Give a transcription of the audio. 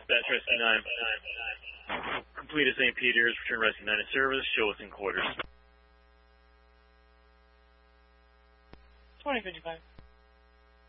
Batch Rescue 9. Complete at St. Peter's, return Rescue 9 to service, show within quarters. 2055.